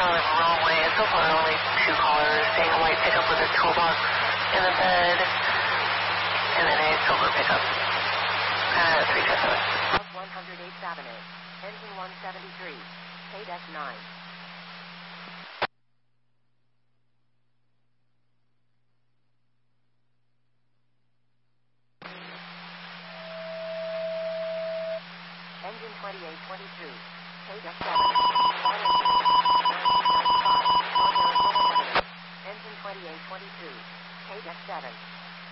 Runway. And so far only 2 callers, seeing a white pickup with a toolbox in the bed, and then a silver pickup at 357. 108th Avenue, engine 173, KDEC 9. Engine 2822, KDEC 7, Long Engine, 1995, North Arizona Avenue, engine 2822, KDEC 7.